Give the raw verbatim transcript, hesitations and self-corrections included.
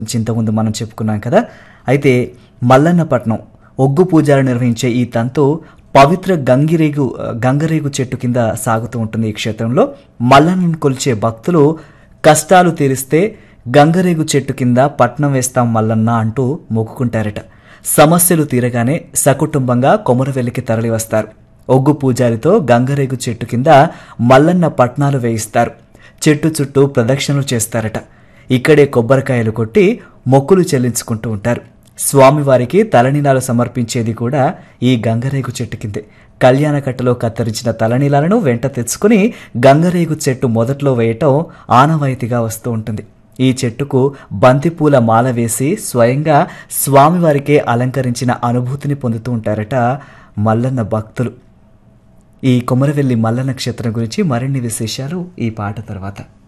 ఇంతకుముందు మనం చెప్పుకున్నాం కదా. అయితే మల్లన్నపట్నం ఒగ్గు పూజలు నిర్వహించే ఈ తంతు పవిత్ర గంగిరేగు గంగరేగు చెట్టు కింద సాగుతూ ఉంటుంది. ఈ క్షేత్రంలో మల్లన్నను కొలిచే భక్తులు కష్టాలు తీరిస్తే గంగరేగు చెట్టు కింద పట్నం వేస్తాం మల్లన్న అంటూ మొక్కుకుంటారట. సమస్యలు తీరగానే సకుటుంబంగా కొమరవెల్లికి తరలి వస్తారు. ఒగ్గు పూజారితో గంగరేగు చెట్టు కింద మల్లన్న పట్నాలు వేయిస్తారు. చెట్టు చుట్టూ ప్రదక్షిణలు చేస్తారట. ఇక్కడే కొబ్బరికాయలు కొట్టి మొక్కులు చెల్లించుకుంటూ ఉంటారు. స్వామివారికి తలనీలాలు సమర్పించేది కూడా ఈ గంగరేగు చెట్టు కిందే. కళ్యాణకట్టలో కత్తిరించిన తలనీలాలను వెంట తెచ్చుకుని గంగరేగు చెట్టు మొదట్లో వేయటం ఆనవాయితీగా వస్తూ ఉంటుంది. ఈ చెట్టుకు బంతిపూల మాల వేసి స్వయంగా స్వామివారికే అలంకరించిన అనుభూతిని పొందుతూ ఉంటారట మల్లన్న భక్తులు. ఈ కొమరవెల్లి మల్లన్న క్షేత్రం గురించి మరిన్ని విశేషాలు ఈ పాట తర్వాత.